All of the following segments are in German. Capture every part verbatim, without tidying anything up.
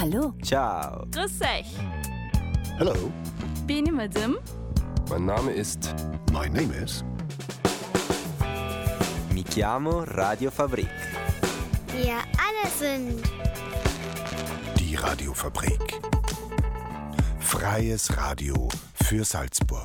Hallo. Ciao. Grüß euch. Hello. Bin ich Madame? Mein Name ist... My name is... Mi chiamo Radio Fabrik. Wir alle sind... Die Radiofabrik. Freies Radio für Salzburg.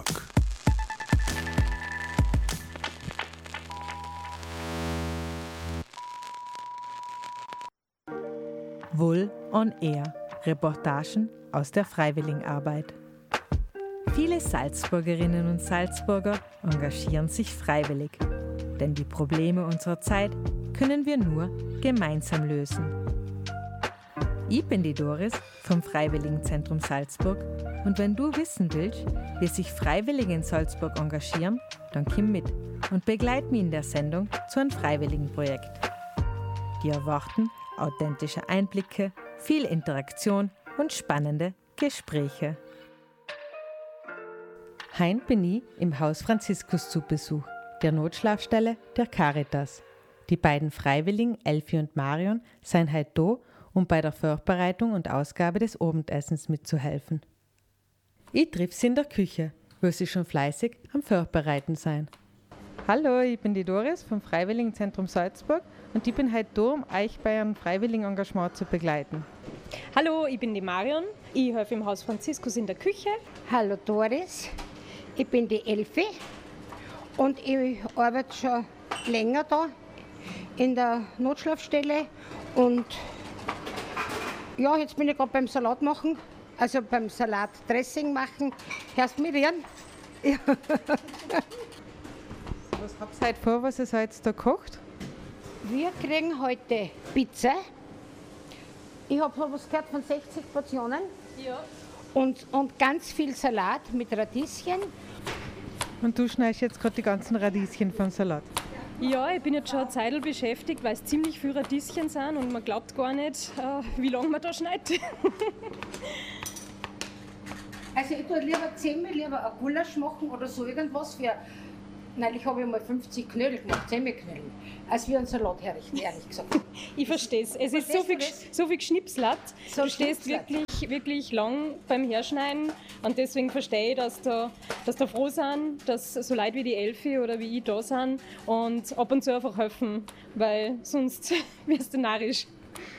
Wohl on Air. Reportagen aus der Freiwilligenarbeit. Viele Salzburgerinnen und Salzburger engagieren sich freiwillig. Denn die Probleme unserer Zeit können wir nur gemeinsam lösen. Ich bin die Doris vom Freiwilligenzentrum Salzburg und wenn du wissen willst, wie sich Freiwillige in Salzburg engagieren, dann komm mit und begleit mich in der Sendung zu einem Freiwilligenprojekt. Die erwarten authentische Einblicke, viel Interaktion und spannende Gespräche. Heint bin ich im Haus Franziskus zu Besuch, der Notschlafstelle der Caritas. Die beiden Freiwilligen, Elfi und Marion, seien heute da, um bei der Vorbereitung und Ausgabe des Abendessens mitzuhelfen. Ich triff sie in der Küche, wo sie schon fleißig am Vorbereiten sein. Hallo, ich bin die Doris vom Freiwilligenzentrum Salzburg und ich bin heute da, um euch bei einem Freiwilligenengagement zu begleiten. Hallo, ich bin die Marion. Ich helfe im Haus Franziskus in der Küche. Hallo Doris, ich bin die Elfi und ich arbeite schon länger da in der Notschlafstelle und ja, jetzt bin ich gerade beim Salat machen, also beim Salatdressing machen. Hörst du mich reden? Ja. Was habt ihr heute vor, was ihr heute da kocht? Wir kriegen heute Pizza. Ich habe was gehört von sechzig Portionen. Ja. Und, und ganz viel Salat mit Radieschen. Und du schneidest jetzt gerade die ganzen Radieschen vom Salat. Ja, ich bin jetzt schon eine Zeit beschäftigt, weil es ziemlich viele Radieschen sind und man glaubt gar nicht, äh, wie lange man da schneidet. Also ich tue lieber zehnmal lieber ein Gulasch machen oder so irgendwas für... Neulich habe ich mal fünfzig Knödel gemacht, Semmelknödel, als wir einen Salat herrichten, ehrlich gesagt. Ich verstehe es. Es ist so viel, so viel Geschnipslat. So du stehst wirklich, wirklich lang beim Herschneiden und deswegen verstehe ich, dass da, dass da froh sind, dass so Leute wie die Elfi oder wie ich da sind und ab und zu einfach helfen, weil sonst wirst du narrisch.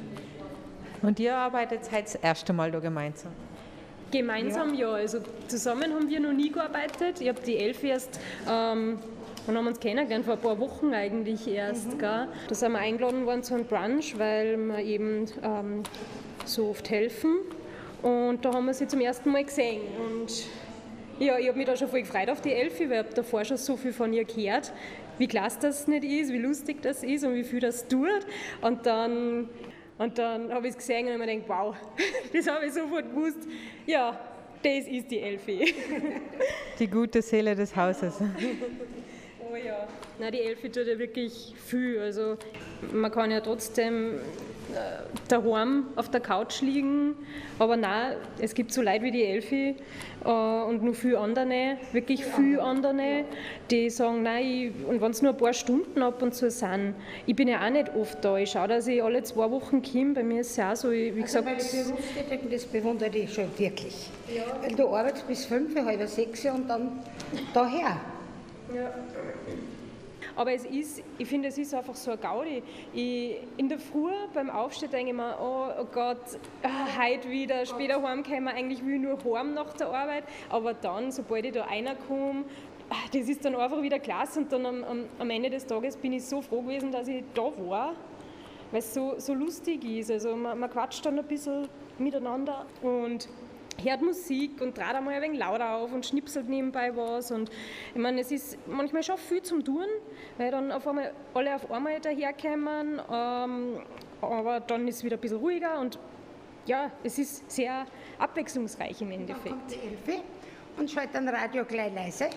Und ihr arbeitet heute das erste Mal da gemeinsam? Gemeinsam ja. ja, also zusammen haben wir noch nie gearbeitet. Ich habe die Elfi erst, ähm, und haben uns kennengelernt, vor ein paar Wochen eigentlich erst. Mhm. Gell? Da sind wir eingeladen worden zu einem Brunch, weil wir eben ähm, so oft helfen. Und da haben wir sie zum ersten Mal gesehen. Und ja, ich habe mich da schon voll gefreut auf die Elfi, weil ich habe davor schon so viel von ihr gehört, wie klasse das nicht ist, wie lustig das ist und wie viel das tut. Und dann... Und dann habe ich es gesehen und habe mir gedacht, wow, das habe ich sofort gewusst. Ja, das ist die Elfi. Die gute Seele des Hauses. Oh ja. Nein, die Elfi tut ja wirklich viel. Also man kann ja trotzdem äh, daheim auf der Couch liegen, aber nein, es gibt so Leute wie die Elfi äh, und noch viele andere, wirklich viele andere, die sagen, nein, ich, und wenn es nur ein paar Stunden ab und zu sind, ich bin ja auch nicht oft da. Ich schaue, dass ich alle zwei Wochen komme. Bei mir ist es ja auch so, wie also gesagt... Meine Berufstätigen, das bewundere ich schon wirklich. Ja. Weil du arbeitest bis fünf, halb sechs und dann daher. Ja. Aber es ist, ich finde, es ist einfach so ein Gaudi. Ich, in der Früh beim Aufstehen denke ich mir, oh, oh Gott, ah, heute wieder, später heimkommen, eigentlich will ich nur heim nach der Arbeit. Aber dann, sobald ich da reinkomme, das ist dann einfach wieder klasse. Und dann am, am, am Ende des Tages bin ich so froh gewesen, dass ich da war, weil es so, so lustig ist. Also man, man quatscht dann ein bisschen miteinander und hört Musik und dreht einmal ein wenig lauter auf und schnipselt nebenbei was. Und ich meine, es ist manchmal schon viel zum Tun, weil dann auf einmal alle auf einmal daherkommen, ähm, aber dann ist es wieder ein bisschen ruhiger und ja, es ist sehr abwechslungsreich im Endeffekt. Dann kommt die Elfi und schaltet ein Radio gleich leise.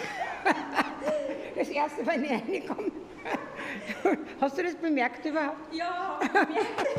Das erste, wenn ich reinkomme. Hast du das bemerkt überhaupt? Ja, bemerkt.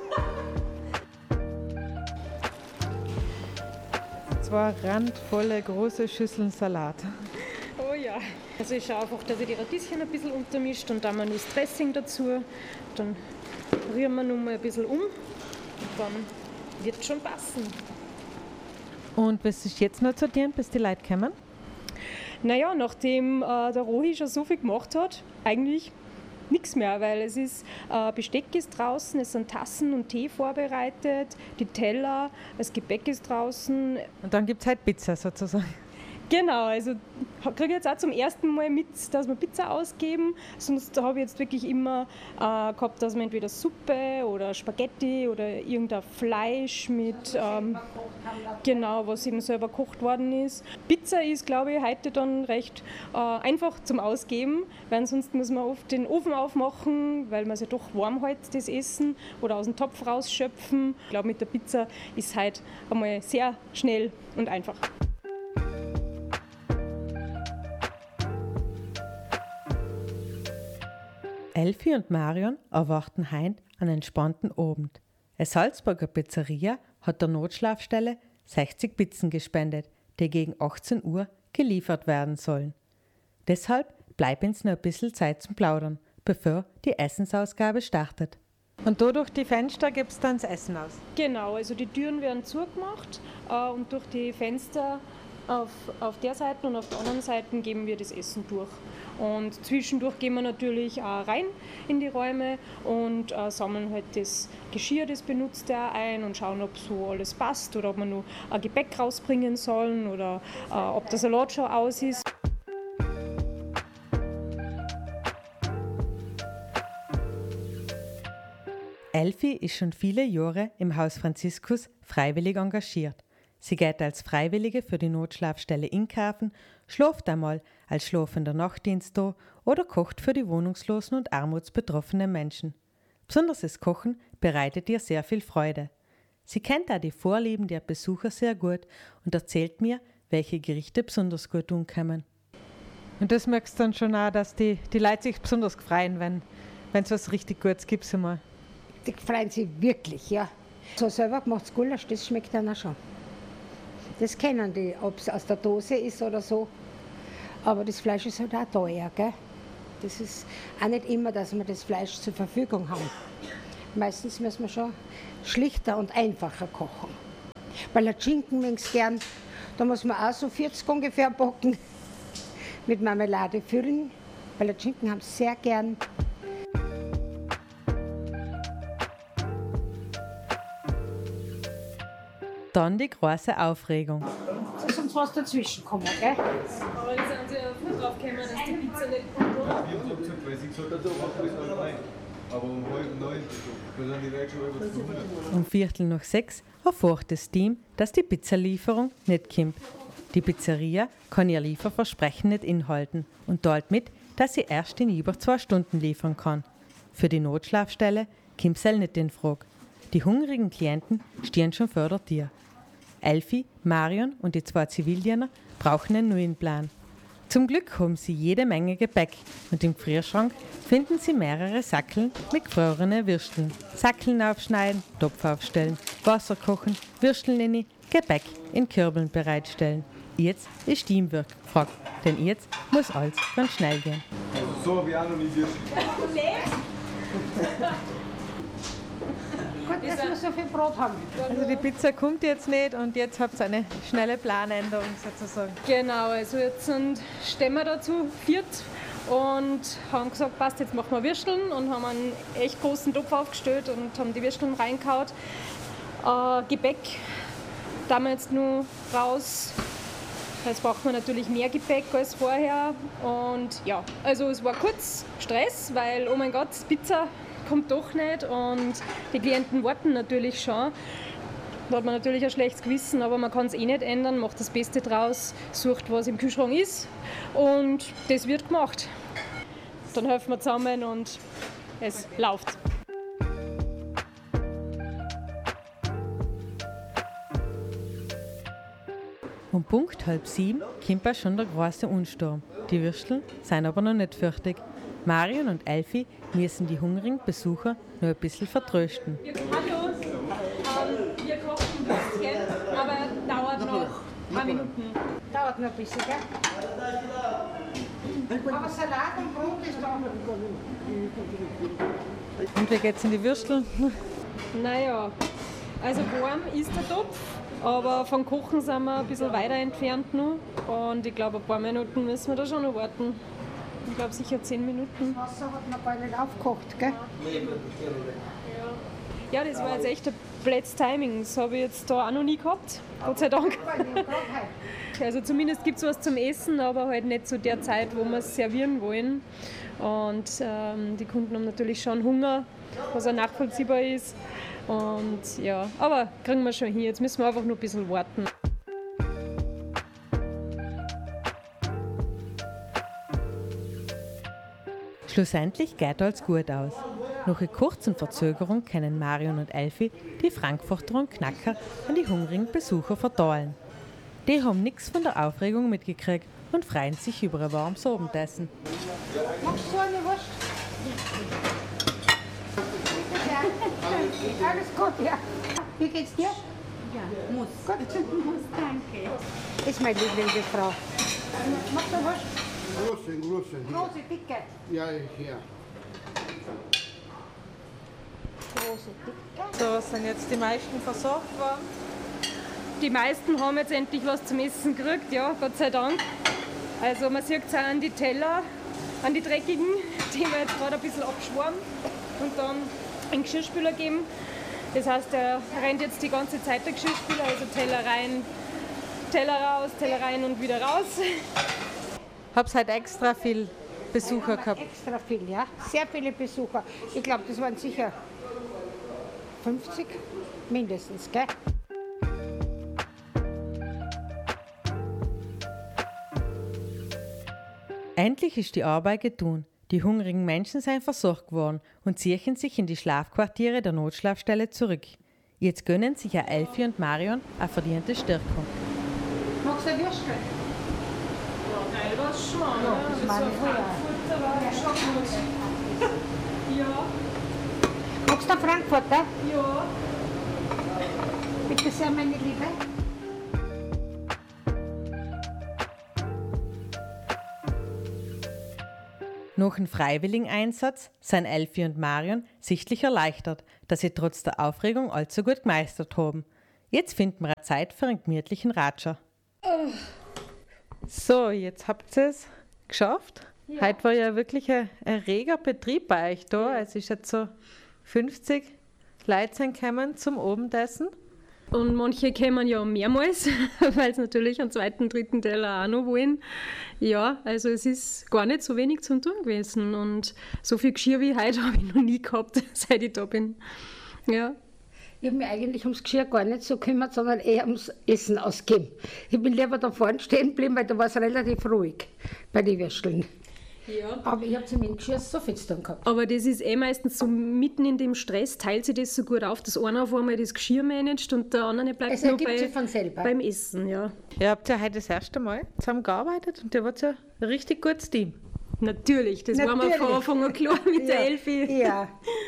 Zwei randvolle große Schüsseln Salat. Oh ja. Also ich schaue einfach, dass ich die Radieschen ein bisschen untermischt und dann mal das Dressing dazu. Dann rühren wir noch mal ein bisschen um. Und dann wird schon passen. Und was ist jetzt noch zu tun, bis die Leute kommen? Naja, nachdem äh, der Rohi schon so viel gemacht hat, eigentlich nichts mehr, weil es ist, äh, Besteck ist draußen, es sind Tassen und Tee vorbereitet, die Teller, das Gebäck ist draußen. Und dann gibt es halt Pizza sozusagen. Genau, also kriege ich jetzt auch zum ersten Mal mit, dass wir Pizza ausgeben. Sonst habe ich jetzt wirklich immer äh, gehabt, dass wir entweder Suppe oder Spaghetti oder irgendein Fleisch mit, ähm, genau, was eben selber gekocht worden ist. Pizza ist, glaube ich, heute dann recht äh, einfach zum Ausgeben, weil sonst muss man oft den Ofen aufmachen, weil man es ja doch warm hält, das Essen, oder aus dem Topf rausschöpfen. Ich glaube, mit der Pizza ist es heute einmal sehr schnell und einfach. Elfi und Marion erwarten heim einen entspannten Abend. Eine Salzburger Pizzeria hat der Notschlafstelle sechzig Pizzen gespendet, die gegen achtzehn Uhr geliefert werden sollen. Deshalb bleibt uns noch ein bisschen Zeit zum Plaudern, bevor die Essensausgabe startet. Und da durch die Fenster gibt es dann das Essen aus? Genau, also die Türen werden zugemacht äh, und durch die Fenster auf, auf der Seite und auf der anderen Seite geben wir das Essen durch. Und zwischendurch gehen wir natürlich auch rein in die Räume und äh, sammeln halt das Geschirr, das Benutzte auch ein und schauen, ob so alles passt oder ob wir noch ein Gebäck rausbringen sollen oder äh, ob der Salat schon aus ist. Elfi ist schon viele Jahre im Haus Franziskus freiwillig engagiert. Sie geht als Freiwillige für die Notschlafstelle einkaufen, schläft einmal als schlafender Nachtdienst da oder kocht für die wohnungslosen und armutsbetroffenen Menschen. Besonders das Kochen bereitet ihr sehr viel Freude. Sie kennt auch die Vorlieben der Besucher sehr gut und erzählt mir, welche Gerichte besonders gut umkommen. Und das merkst du dann schon auch, dass die, die Leute sich besonders freuen, wenn es was richtig Gutes gibt. Einmal. Die freuen sich wirklich, ja. So selber gemachtes Gulasch, das schmeckt dann auch schon. Das kennen die, ob es aus der Dose ist oder so. Aber das Fleisch ist halt auch teuer, gell? Das ist auch nicht immer, dass wir das Fleisch zur Verfügung haben. Meistens müssen wir schon schlichter und einfacher kochen. Palatschinken mögen gern. Da muss man auch so vierzig ungefähr backen. Mit Marmelade füllen. Palatschinken haben sie sehr gern. Dann die große Aufregung. Es ist uns was dazwischen gekommen, gell? Aber jetzt sind sie ja früh drauf gekommen, dass die Pizza nicht kommt, oder? Ich habe gesagt, weil sie gesagt hat, so bis halb neun. Aber um halb neun, da sind die Leute schon über zu hundert. Um Viertel nach sechs erfährt das Team, dass die Pizzalieferung nicht kommt. Die Pizzeria kann ihr Lieferversprechen nicht einhalten und teilt mit, dass sie erst in über zwei Stunden liefern kann. Für die Notschlafstelle kommt es nicht in Frage. Die hungrigen Klienten stehen schon vor der Tür. Elfi, Marion und die zwei Zivildiener brauchen einen neuen Plan. Zum Glück haben sie jede Menge Gebäck und im Gefrierschrank finden sie mehrere Sackeln mit gefrorenen Würsteln. Sackeln aufschneiden, Topf aufstellen, Wasser kochen, Würsteln in Gebäck in Kürbeln bereitstellen. Jetzt ist Teamwork gefragt, denn jetzt muss alles ganz schnell gehen. Also so habe ich auch noch nie Würstel. Gut, dass wir so viel Brot haben. Also die Pizza kommt jetzt nicht und jetzt habt ihr eine schnelle Planänderung sozusagen. Genau, also jetzt sind, stehen wir dazu viert und haben gesagt, passt, jetzt machen wir Würsteln und haben einen echt großen Topf aufgestellt und haben die Würsteln reingehauen. Äh, Gebäck da wir jetzt nur raus. Jetzt braucht man natürlich mehr Gepäck als vorher. Und ja, also es war kurz Stress, weil, oh mein Gott, Pizza kommt doch nicht und die Klienten warten natürlich schon. Da hat man natürlich ein schlechtes Gewissen, aber man kann es eh nicht ändern, macht das Beste draus, sucht, was im Kühlschrank ist und das wird gemacht. Dann helfen wir zusammen und es läuft. Um Punkt halb sieben kommt auch schon der große Unsturm. Die Würsteln sind aber noch nicht fertig. Marion und Elfi müssen die hungrigen Besucher nur ein bisschen vertrösten. Hallo, ähm, wir kochen Würstchen, aber dauert noch ein paar Minuten. Dauert noch ein bisschen, gell? Aber Salat und Brot ist da. Und wie geht's in die Würsteln? Naja, Also warm ist der Topf, aber vom Kochen sind wir ein bisschen weiter entfernt noch. Und ich glaube, ein paar Minuten müssen wir da schon noch warten. Ich glaube sicher zehn Minuten. Das Wasser hat noch gar nicht aufgekocht, gell? Ja, das war jetzt echt ein blödes Timing. Das habe ich jetzt da auch noch nie gehabt, Gott sei Dank. Also zumindest gibt es was zum Essen, aber halt nicht zu der Zeit, wo wir es servieren wollen. Und ähm, die Kunden haben natürlich schon Hunger, was auch nachvollziehbar ist. Und ja, aber kriegen wir schon hin. Jetzt müssen wir einfach nur ein bisschen warten. Schlussendlich geht alles gut aus. Nach einer kurzen Verzögerung können Marion und Elfi die Frankfurter und Knacker an die hungrigen Besucher verteilen. Die haben nichts von der Aufregung mitgekriegt und freuen sich über ein warmes Abendessen. Magst du eine Wurst? Alles gut, ja. Wie geht's dir? Ja, muss. Gut. Muss, danke. Ist meine Lieblingsfrau. Magst du eine Wurst? Große, große. Große, dicke. Ja, hier. Große, dicke. So sind jetzt die meisten versorgt worden. Die meisten haben jetzt endlich was zum Essen gekriegt, ja, Gott sei Dank. Also man sieht es auch an die Teller, an die dreckigen, die wir jetzt gerade ein bisschen abschwarmen und dann einen Geschirrspüler geben. Das heißt, der rennt jetzt die ganze Zeit der Geschirrspüler, also Teller rein, Teller raus, Teller rein und wieder raus. Habt ihr heute extra viel Besucher gehabt? Extra viel, ja. Sehr viele Besucher. Ich glaube, das waren sicher fünfzig mindestens, gell? Endlich ist die Arbeit getan. Die hungrigen Menschen sind versorgt worden und ziehen sich in die Schlafquartiere der Notschlafstelle zurück. Jetzt gönnen sich auch Elfi und Marion eine verdiente Stärkung. Magst du ein Würstchen? Nein, was schon. Ja, das meine ich wohl. Ja, Magst du einen Frankfurter? ja. Bitte sehr, meine Liebe. Nach dem Freiwilligeneinsatz sind Elfi und Marion sichtlich erleichtert, dass sie trotz der Aufregung allzu gut gemeistert haben. Jetzt finden wir eine Zeit für einen gemütlichen Ratscher. So, jetzt habt ihr es geschafft. Ja. Heute war ja wirklich ein, ein reger Betrieb bei euch da. Ja. Es ist jetzt so fünfzig Leute sind gekommen zum Abendessen. Und manche kommen ja mehrmals, weil sie natürlich einen zweiten, dritten Teller auch noch wollen. Ja, also es ist gar nicht so wenig zum Tun gewesen. Und so viel Geschirr wie heute habe ich noch nie gehabt, seit ich da bin. Ja. Ich habe mich eigentlich ums Geschirr gar nicht so gekümmert, sondern eher ums Essen ausgeben. Ich bin lieber da vorne stehen geblieben, weil da war es relativ ruhig bei den Würsteln. Ja. Aber ich habe zu meinem Geschirr so viel zu tun gehabt. Aber das ist eh meistens so mitten in dem Stress, teilt sich das so gut auf, dass einer auf einmal das Geschirr managt und der andere bleibt Es nur ergibt bei, sich von selber. beim Essen. Ja. Ihr habt ja heute das erste Mal zusammengearbeitet und ihr wart ja ein richtig gutes Team. Natürlich, das Natürlich. war mir von Anfang an klar mit Ja. der Elfi. Ja,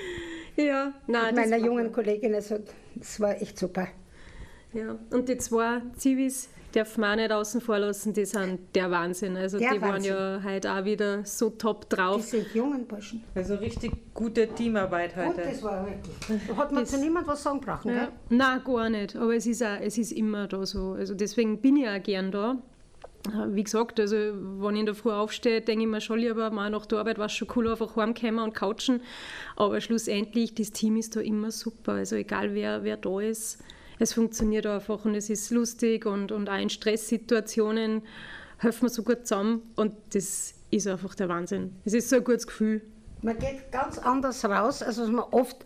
Ja, nein, mit das meiner war jungen Kollegin, also das war echt super. Ja. Und die zwei Zivis darf man auch nicht außen vor lassen, die sind der Wahnsinn. Also Der die waren Wahnsinn. ja heute auch wieder so top drauf. Diese jungen Burschen. Also richtig gute Teamarbeit Und heute. das war wirklich. Da hat man zu niemand was sagen brauchen, Ja. gell? Nein, gar nicht. Aber es ist, auch, es ist immer da so. Also deswegen bin ich auch gern da. Wie gesagt, also wenn ich in der Früh aufstehe, denke ich mir schon lieber, mal nach der Arbeit war es schon cool, einfach heimkommen und couchen. Aber schlussendlich, das Team ist da immer super. Also egal wer, wer da ist, es funktioniert einfach und es ist lustig und, und auch in Stresssituationen helfen wir so gut zusammen und das ist einfach der Wahnsinn. Es ist so ein gutes Gefühl. Man geht ganz anders raus, als was man oft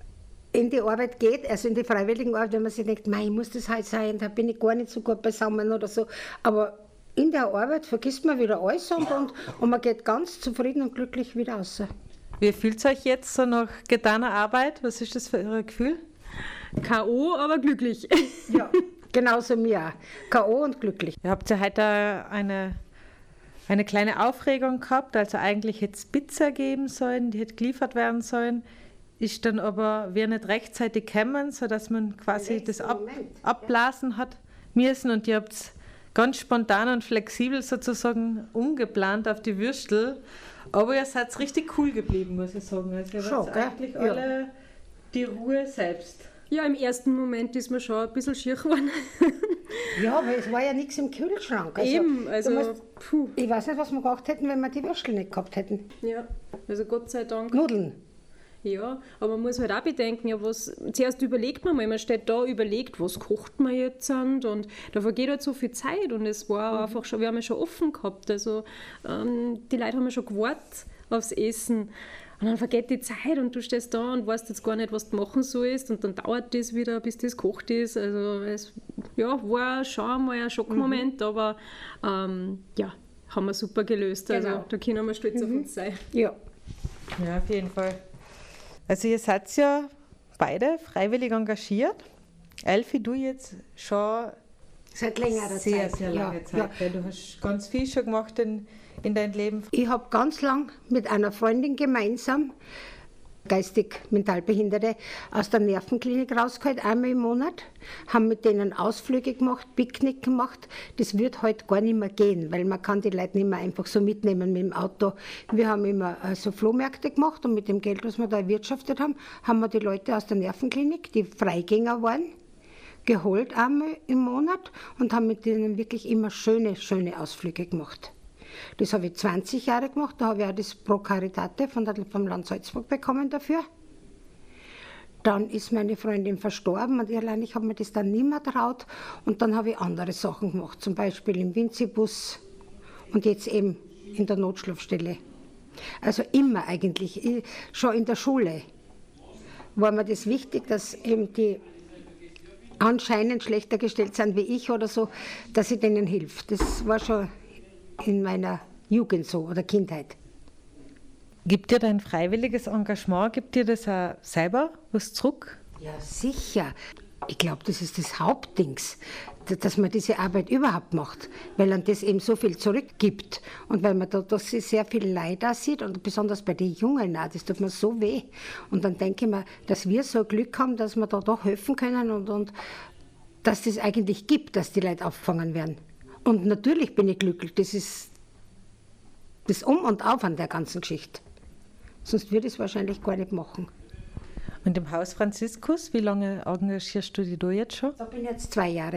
in die Arbeit geht, also in die Freiwilligenarbeit, wenn man sich denkt, mei, muss das heute sein, da bin ich gar nicht so gut beisammen oder so. Aber in der Arbeit vergisst man wieder alles und, und, und man geht ganz zufrieden und glücklich wieder raus. Wie fühlt es euch jetzt so nach getaner Arbeit? Was ist das für ein Gefühl? K O, aber glücklich. Ja, genauso mir auch. K O und glücklich. Ihr habt ja heute eine, eine kleine Aufregung gehabt, also eigentlich hätte es Pizza geben sollen, die hätte geliefert werden sollen, ist dann aber wir nicht rechtzeitig gekommen, sodass man quasi das ab, abblasen hat müssen und ihr habt ganz spontan und flexibel sozusagen umgeplant auf die Würstel, aber ihr seid richtig cool geblieben, muss ich sagen. Also ihr Schon, wart gell? eigentlich Ja. alle die Ruhe selbst. Ja, im ersten Moment ist mir schon ein bisschen schier geworden. Ja, weil es war ja nichts im Kühlschrank. Also, Eben, also, du musst, puh. ich weiß nicht, was wir gemacht hätten, wenn wir die Würstel nicht gehabt hätten. Ja, also Gott sei Dank. Nudeln. Ja, aber man muss halt auch bedenken, ja, was, zuerst überlegt man mal, man steht da, überlegt, was kocht man jetzt und, und da vergeht halt so viel Zeit und es war mhm. einfach schon, wir haben ja schon offen gehabt, also ähm, die Leute haben ja schon gewartet aufs Essen. Und dann vergeht die Zeit und du stehst da und weißt jetzt gar nicht, was du machen sollst und dann dauert das wieder, bis das gekocht ist. Also es ja, war schon mal ein Schockmoment, mhm. aber ähm, ja, haben wir super gelöst. Also Genau. da können wir stolz mhm. auf uns sein. Ja. Ja, auf jeden Fall. Also ihr seid ja beide freiwillig engagiert. Elfi, du jetzt schon Seit längerer sehr, Zeit. sehr lange ja, Zeit. ja. Weil du hast ganz viel schon gemacht in, in deinem Leben. Ich habe ganz lang mit einer Freundin gemeinsam geistig-mental-Behinderte aus der Nervenklinik rausgeholt, einmal im Monat, haben mit denen Ausflüge gemacht, Picknick gemacht. Das wird heute gar nicht mehr gehen, weil man kann die Leute nicht mehr einfach so mitnehmen mit dem Auto. Wir haben immer so Flohmärkte gemacht und mit dem Geld, was wir da erwirtschaftet haben, haben wir die Leute aus der Nervenklinik, die Freigänger waren, geholt einmal im Monat und haben mit denen wirklich immer schöne, schöne Ausflüge gemacht. Das habe ich zwanzig Jahre gemacht, da habe ich auch das Pro Caritate von der, vom Land Salzburg bekommen dafür. Dann ist meine Freundin verstorben und ich allein, ich habe mir das dann nicht mehr traut. Und dann habe ich andere Sachen gemacht, zum Beispiel im Winzibus und jetzt eben in der Notschlafstelle. Also immer eigentlich, ich, schon in der Schule war mir das wichtig, dass eben die anscheinend schlechter gestellt sind wie ich oder so, dass ich denen hilf. Das war schon in meiner Jugend so oder Kindheit. Gibt dir dein freiwilliges Engagement, gibt dir das auch selber was zurück? Ja, sicher. Ich glaube, das ist das Hauptdings, dass man diese Arbeit überhaupt macht, weil man das eben so viel zurückgibt und weil man da dass sehr viel Leid da sieht und besonders bei den Jungen auch, das tut mir so weh. Und dann denke ich mir, dass wir so Glück haben, dass wir da doch helfen können und, und dass das eigentlich gibt, dass die Leute aufgefangen werden. Und natürlich bin ich glücklich, das ist das Um und Auf an der ganzen Geschichte. Sonst würde ich es wahrscheinlich gar nicht machen. Und im Haus Franziskus, wie lange engagierst du dich da jetzt schon? Da bin ich jetzt zwei Jahre.